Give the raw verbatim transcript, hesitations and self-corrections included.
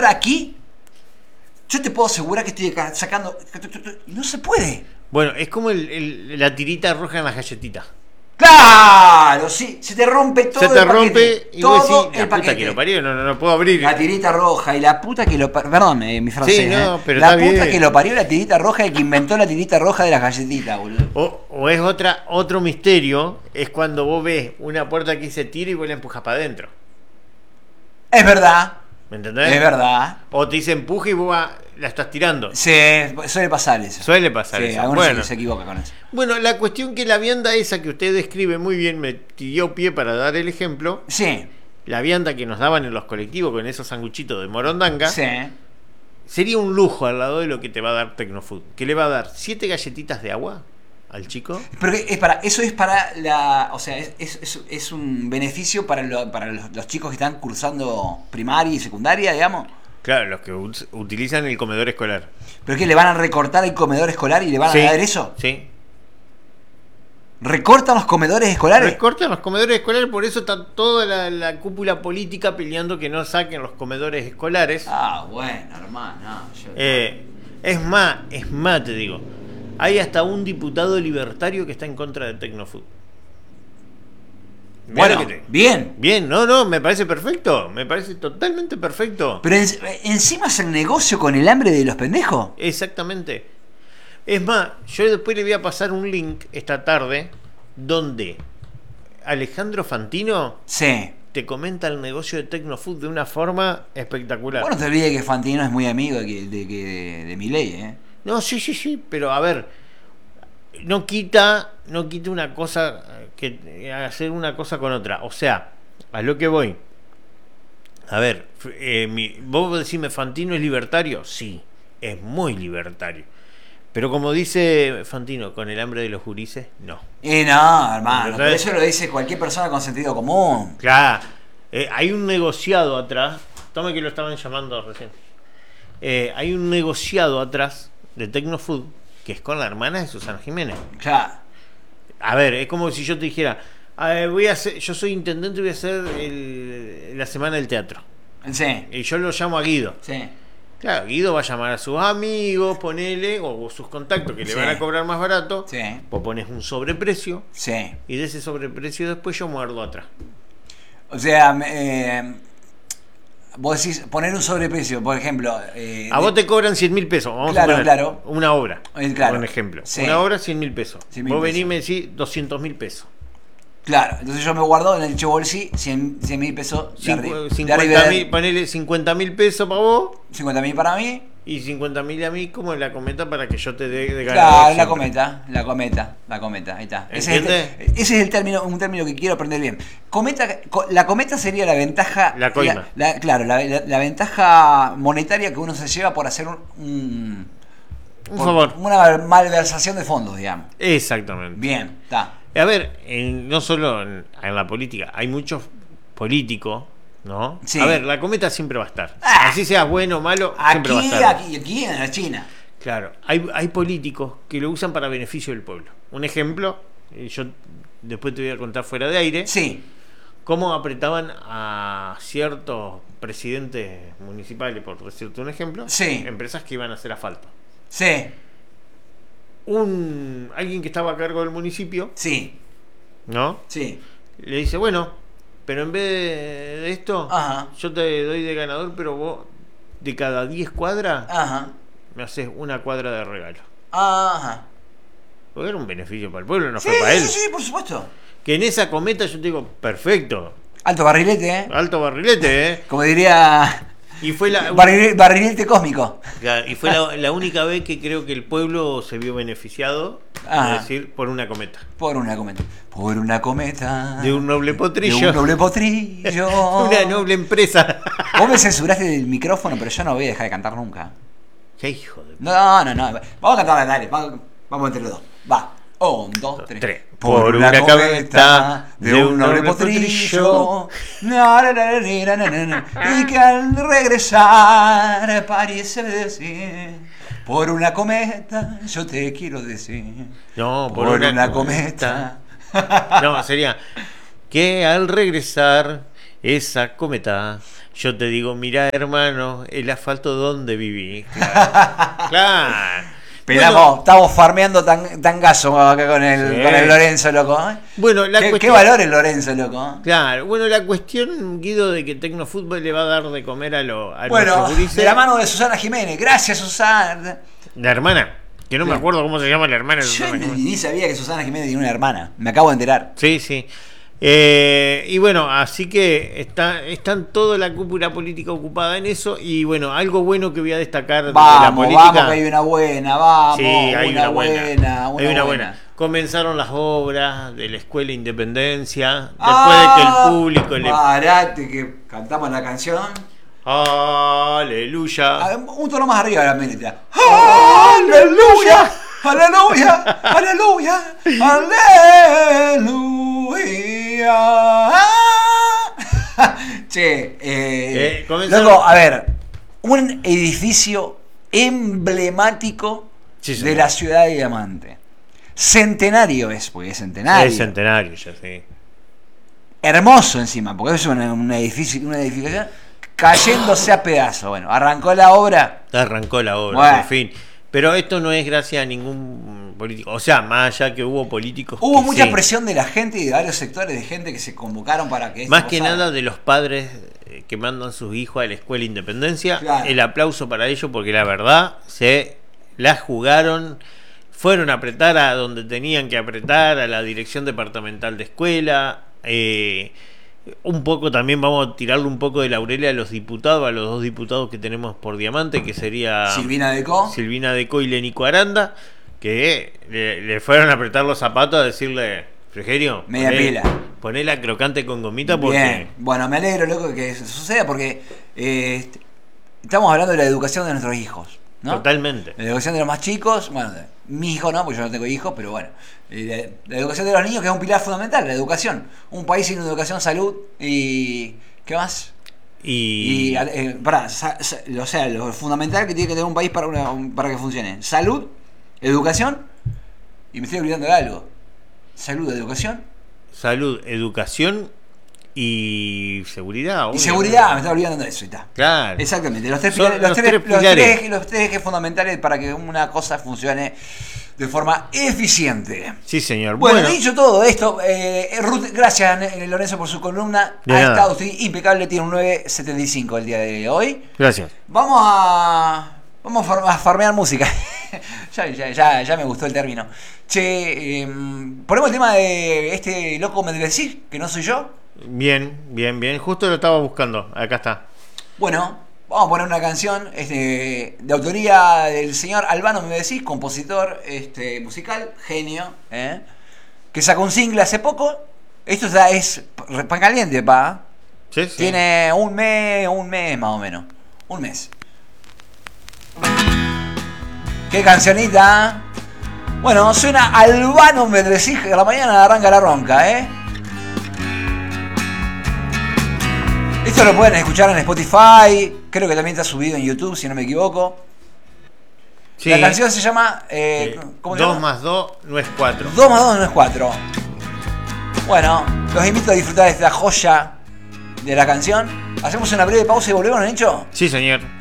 ahora aquí, yo te puedo asegurar que estoy acá sacando... No se puede. Bueno, es como el, el, la tirita roja en las galletitas. ¡Claro! Sí, se te rompe todo se te el paquete. rompe y todo vos decís, el la puta paquete. que lo parió, no, no, no puedo abrir. La tirita roja y la puta que lo parió. Perdón, eh, mi francés. Sí, no, eh. pero la está puta bien. que lo parió la tirita roja y que inventó la tirita roja de las galletitas, boludo. O, o es otra otro misterio, es cuando vos ves una puerta que se tira y vos la empujas para adentro. Es verdad. ¿Me entendés? Es verdad. O te dice empuje y vos va- la estás tirando. Sí, suele pasar eso. Suele pasar sí, eso. algunos Bueno. se, se equivoca con eso. Bueno, la cuestión que la vianda esa que usted describe muy bien, me dio pie para dar el ejemplo. Sí. La vianda que nos daban en los colectivos con esos sanguchitos de morondanga. Sí. Sería un lujo al lado de lo que te va a dar Tecnofood. Que le va a dar siete galletitas de agua al chico. Pero es para, eso es para la. O sea, es, es, es, es un beneficio para, lo, para los, los chicos que están cursando primaria y secundaria, digamos. Claro, los que ut- utilizan el comedor escolar. ¿Pero qué? ¿Le van a recortar el comedor escolar y le van Sí, a dar eso? Sí. ¿Recortan los comedores escolares? Recortan los comedores escolares, por eso está toda la, la cúpula política peleando que no saquen los comedores escolares. Ah, bueno, hermano. No, yo... Eh, es más, es más, te digo. Hay hasta un diputado libertario que está en contra de Tecnofood. Mirá Bueno, lo que te- bien. Bien, no, no, me parece perfecto. Me parece totalmente perfecto. Pero en- encima es el negocio con el hambre de los pendejos. Exactamente. Es más, yo después le voy a pasar un link esta tarde donde Alejandro Fantino Sí. te comenta el negocio de Tecnofood de una forma espectacular. Bueno, no te olvides que Fantino es muy amigo de, de, de, de, de Milei, ¿eh? No, sí, sí, sí, pero a ver, no quita, no quita una cosa que hacer una cosa con otra. O sea, a lo que voy. A ver, eh, mi, vos decime, Fantino es libertario, sí, es muy libertario. Pero como dice Fantino, con el hambre de los gurises, no. Y no, hermano, pero ¿Entendés? eso lo dice cualquier persona con sentido común. Claro, eh, hay un negociado atrás. Tome que lo estaban llamando recién. Eh, hay un negociado atrás de Tecnofood que es con la hermana de Susana Jiménez. Claro. A ver, es como si yo te dijera, a ver, voy a hacer, yo soy intendente y voy a hacer el- la semana del teatro. Sí, Y yo lo llamo a Guido. sí. Claro, Guido va a llamar a sus amigos, ponele, o sus contactos que le Sí. van a cobrar más barato. Sí. Vos pones un sobreprecio Sí. y de ese sobreprecio después yo muerdo atrás. O sea, eh, vos decís poner un sobreprecio, por ejemplo. Eh, A vos te cobran cien mil pesos. Vamos Claro, a poner claro. una obra. Eh, claro. Un ejemplo. Sí. Una obra, cien mil pesos. cien mil Vos venís y pesos. me decís doscientos mil pesos. Claro, entonces yo me guardo en el Chebolsi cien mil pesos de arri- de cincuenta arriba de- mil, ponele cincuenta mil pesos para vos cincuenta mil para mí. y cincuenta mil a mí como la cometa para que yo te dé de ganar. Claro, la siempre. cometa, la cometa, la cometa, ahí está. Ese es, ¿Entiendes? el, ese es el término, un término que quiero aprender bien. Cometa, co- la cometa sería la ventaja. La coima. la- la- claro, la, la- la ventaja monetaria que uno se lleva por hacer un. un Un por favor. Una malversación de fondos, digamos. Exactamente. Bien, está. A ver, en- no solo en, en la política, hay muchos políticos, ¿no? Sí. A ver, la cometa siempre va a estar. Ah. Así seas bueno o malo, siempre va a Aquí, estar. aquí, aquí en la China. Claro, hay, hay políticos que lo usan para beneficio del pueblo. Un ejemplo, eh, yo después te voy a contar fuera de aire, Sí, cómo apretaban a ciertos presidentes municipales, por decirte un ejemplo, Sí. empresas que iban a hacer asfalto. sí, Un alguien que estaba a cargo del municipio, sí, ¿no? sí. Le dice, bueno, pero en vez de, de esto, Ajá. yo te doy de ganador, pero vos de cada diez cuadras Ajá. me haces una cuadra de regalo. Ajá. Porque era un beneficio para el pueblo, no Sí, fue para sí, él. sí, sí, por supuesto. Que en esa cometa yo te digo, perfecto, Alto barrilete, ¿eh? alto barrilete, ¿eh? Como diría. Y fue la, Barril- barrilete cósmico. y fue la, la única vez que creo que el pueblo se vio beneficiado, Ajá. es decir, por una cometa. Por una cometa. Por una cometa. De un noble potrillo. De un noble potrillo. Una noble empresa. Vos me censuraste del micrófono, pero yo no voy a dejar de cantar nunca. Qué hijo de... No, no, no. Vamos a cantar, dale. Vamos, vamos entre los dos. Va. Un, dos, tres. Tres. Por una cometa de un noble potrillo. Na, na, na, na, na, na, na, y que al regresar parece decir. Por una cometa yo te quiero decir. No, Por, una, cometa. No, sería que al regresar esa cometa yo te digo, mirá, hermano, el asfalto donde viví. Claro. Claro. Pero bueno, estamos farmeando tan, tangazo acá con el, sí. con el Lorenzo, loco. ¿eh? Bueno, la ¿Qué, cuestión... ¿Qué valor el Lorenzo, loco? Claro, bueno, la cuestión, Guido, de que Tecnofútbol le va a dar de comer a, lo, a bueno, de la mano de Susana Jiménez. Gracias, Susana. La hermana, que no sí. me acuerdo cómo se llama la hermana de Yo Susana ni, ni sabía que Susana Jiménez tenía una hermana. Me acabo de enterar. Sí, sí. Eh, y bueno, así que está, están toda la cúpula política ocupada en eso. Y bueno, algo bueno que voy a destacar vamos, de la política. Vamos, que hay una buena, vamos. Sí, hay una, una buena. buena una hay una buena. buena. Comenzaron las obras de la Escuela Independencia. Después ah, de que el público le. Parate, que cantamos la canción. Aleluya. Un tono más arriba de la melodía. Aleluya. Aleluya, aleluya, aleluya. Che, eh, eh, loco, a ver, un edificio emblemático sí, de la ciudad de Diamante. Centenario es, porque es centenario. Es centenario, ya sí. Hermoso encima, porque es un, un edificio, una edificación cayéndose a pedazos. Bueno, arrancó la obra. Arrancó la obra, bueno. por fin. Pero esto no es gracias a ningún político. O sea, más allá que hubo políticos. Hubo que mucha sí. presión de la gente y de varios sectores de gente que se convocaron para que esto Más que pasara. nada de los padres que mandan sus hijos a la Escuela Independencia. Claro. El aplauso para ellos, porque la verdad se la jugaron. Fueron a apretar a donde tenían que apretar, a la dirección departamental de escuela. Eh, un poco también vamos a tirarle un poco de laurel a los diputados, a los dos diputados que tenemos por Diamante, que sería Silvina Decó, Silvina Decó y Lenico Aranda, que le, le fueron a apretar los zapatos a decirle, Frigerio, media poné, pila, poné la crocante con gomita porque... Bien, bueno, me alegro, loco, que eso suceda porque eh, estamos hablando de la educación de nuestros hijos, ¿no? Totalmente. La educación de los más chicos, bueno, de mi hijo no, porque yo no tengo hijos, pero bueno. La, la educación de los niños, que es un pilar fundamental, la educación. Un país sin educación, salud y... ¿Qué más? Y... y eh, pará, sa, sa, o sea, lo fundamental que tiene que tener un país para, una, para que funcione. Salud, educación, y me estoy olvidando de algo. Salud, educación. Salud, educación y seguridad. Y seguridad, me estaba olvidando de eso y está. Claro. Exactamente. Los tres, pilares, los, los, tres, tres pilares. Los, tres, los tres ejes fundamentales para que una cosa funcione de forma eficiente. Sí, señor. Bueno, bueno. dicho todo esto, eh, Ruth, gracias Lorenzo por su columna. De ha nada. estado usted impecable, tiene un nueve setenta y cinco el día de hoy. Gracias. Vamos a vamos a farmear música. ya, ya, ya, ya me gustó el término. Che, eh, ponemos el tema de este loco me decís, que no soy yo. Bien, bien, bien. Justo lo estaba buscando. Acá está. Bueno, vamos a poner una canción este, de autoría del señor Albano, me decís, compositor este, musical, genio, ¿eh? que sacó un single hace poco. Esto ya es pan caliente, pa. Sí, sí. Tiene un mes, un mes más o menos. Un mes. Qué cancionita. Bueno, suena Albano, me decís, que a la mañana arranca la ronca, ¿eh? Esto lo pueden escuchar en Spotify, creo que también está subido en YouTube, si no me equivoco. Sí. La canción se llama... Eh, ¿cómo se dos llama? más dos no es cuatro. dos más dos no es cuatro. Bueno, los invito a disfrutar de esta joya de la canción. Hacemos una breve pausa y volvemos, ¿no, Nicho? Sí, señor.